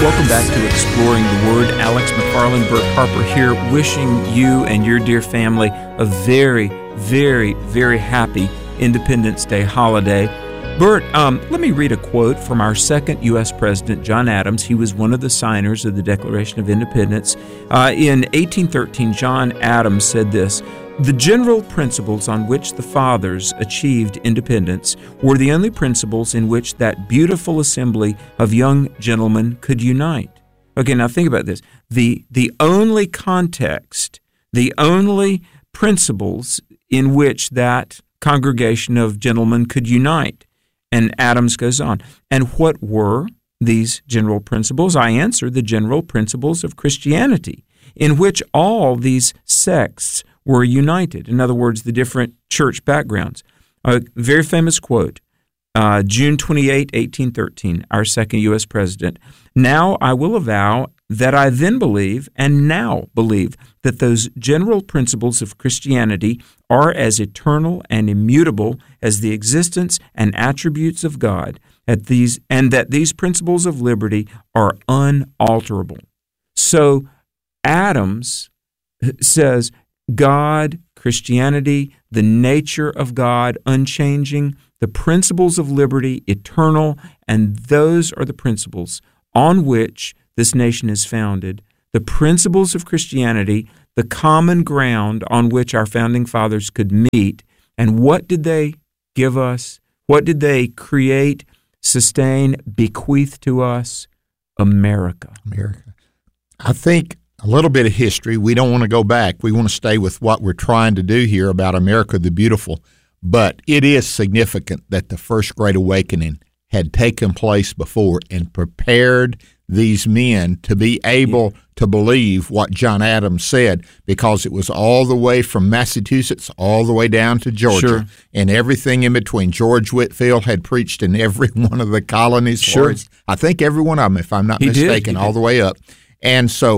Welcome back to Exploring the Word. Alex McFarland, Bert Harper here, wishing you and your dear family a very, very, very happy Independence Day holiday. Bert, let me read a quote from our second U.S. President, John Adams. He was one of the signers of the Declaration of Independence. In 1813, John Adams said this: "The general principles on which the fathers achieved independence were the only principles in which that beautiful assembly of young gentlemen could unite." Okay, now think about this. The only context, the only principles in which that congregation of gentlemen could unite. And Adams goes on. And what were these general principles? I answer, the general principles of Christianity, in which all these sects were united. In other words, the different church backgrounds. A very famous quote, June 28, 1813, our second U.S. president. "Now I will avow that I then believe and now believe that those general principles of Christianity are as eternal and immutable as the existence and attributes of God, and that these principles of liberty are unalterable." So Adams says God, Christianity, the nature of God, unchanging, the principles of liberty, eternal, and those are the principles on which this nation is founded. The principles of Christianity, the common ground on which our founding fathers could meet. And what did they give us? What did they create, sustain, bequeath to us? America. I think a little bit of history. We don't want to go back. We want to stay with what we're trying to do here about America the Beautiful. But it is significant that the First Great Awakening had taken place before and prepared these men to be able to believe what John Adams said, because it was all the way from Massachusetts all the way down to Georgia, Sure. and everything in between. George Whitefield had preached in every one of the colonies. Sure. I think every one of them, if I'm not He did. mistaken, all the way up. And so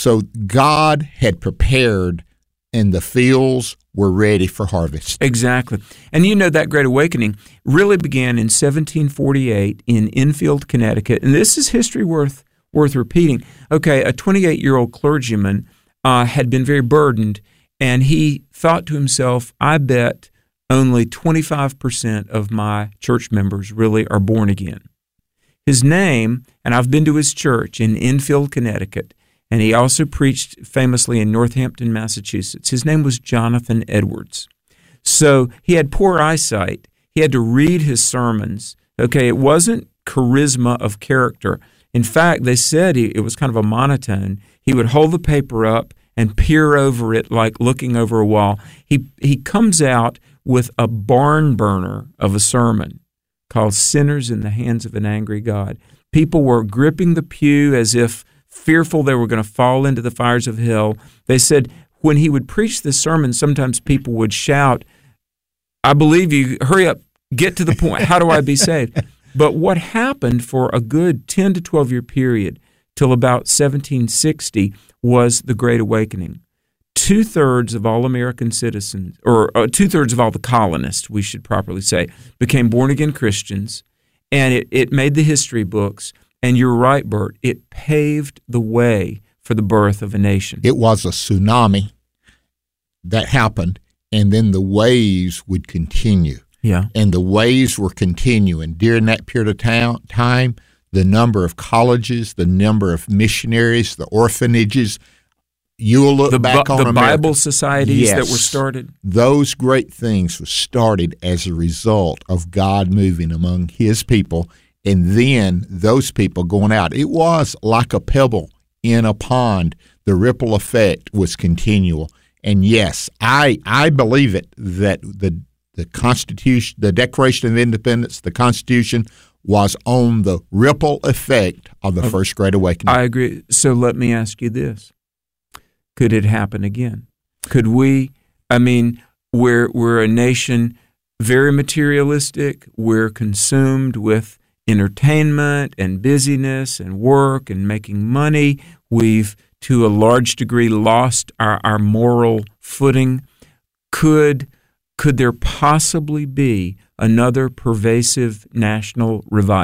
God had prepared, and the fields were ready for harvest. Exactly. And you know that Great Awakening really began in 1748 in Enfield, Connecticut. And this is history worth repeating. Okay, a 28-year-old clergyman had been very burdened, and he thought to himself, I bet only 25% of my church members really are born again. His name, and I've been to his church in Enfield, Connecticut, and he also preached famously in Northampton, Massachusetts. His name was Jonathan Edwards. So he had poor eyesight. He had to read his sermons. Okay, it wasn't charisma of character. In fact, they said it was kind of a monotone. He would hold the paper up and peer over it like looking over a wall. He comes out with a barn burner of a sermon called Sinners in the Hands of an Angry God. People were gripping the pew as if fearful they were going to fall into the fires of hell. They said when he would preach this sermon, sometimes people would shout, I believe you, hurry up, get to the point, how do I be saved? But what happened for a good 10 to 12 year period till about 1760 was the Great Awakening. 2/3 of all American citizens, or 2/3 of all the colonists, we should properly say, became born-again Christians, and it made the history books. And you're right, Bert, it paved the way for the birth of a nation. It was a tsunami that happened, and then the waves would continue. Yeah. And the waves were continuing. During that period of time, the number of colleges, the number of missionaries, the orphanages, you will look back on the America. Bible societies that Yes. were started. Those great things were started as a result of God moving among His people, and then those people going out. It was like a pebble in a pond. The ripple effect was continual. And yes, I believe it, that the Constitution, the Declaration of Independence, the Constitution was on the ripple effect of the First Great Awakening. I agree. So let me ask you this. Could it happen again? Could we, we're a nation very materialistic. We're consumed with entertainment and busyness and work and making money. We've, to a large degree, lost our moral footing. Could there possibly be another pervasive national revival?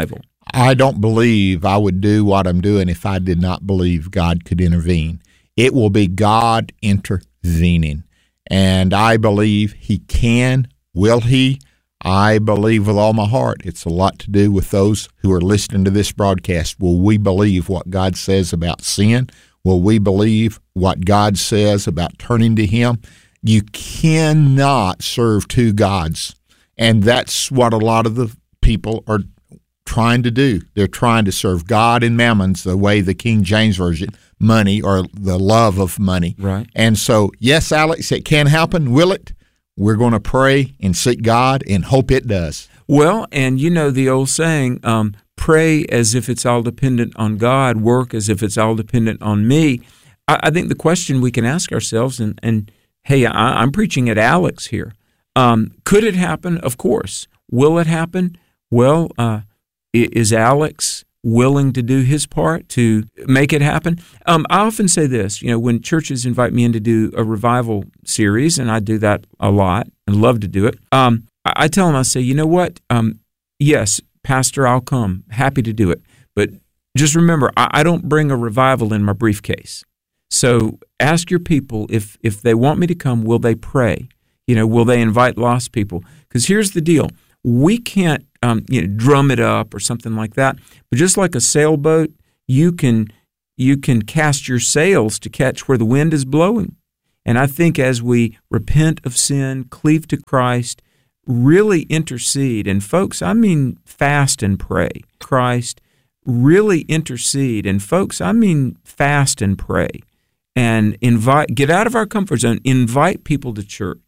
I don't believe I would do what I'm doing if I did not believe God could intervene. It will be God intervening. And I believe He can. Will He? I believe with all my heart. It's a lot to do with those who are listening to this broadcast. Will we believe what God says about sin? Will we believe what God says about turning to Him? You cannot serve two gods. And that's what a lot of the people are trying to do. They're trying to serve God and mammons, the way the King James Version, money or the love of money. Right. And so, yes, Alex, it can happen. Will it? We're going to pray and seek God and hope it does. Well, and you know the old saying, pray as if it's all dependent on God, work as if it's all dependent on me. I think the question we can ask ourselves, and hey, I'm preaching at Alex here. Could it happen? Of course. Will it happen? Well, is Alex willing to do his part to make it happen? I often say this, when churches invite me in to do a revival series, and I do that a lot and love to do it, I tell them, I say, you know what? Yes, Pastor, I'll come. Happy to do it. But just remember, I don't bring a revival in my briefcase. So ask your people if they want me to come, will they pray? Will they invite lost people? Because here's the deal. We can't drum it up or something like that. But just like a sailboat, you can cast your sails to catch where the wind is blowing. And I think as we repent of sin, cleave to Christ, really intercede, and folks, I mean fast and pray. Christ, really intercede, and folks, I mean fast and pray. And get out of our comfort zone, invite people to church.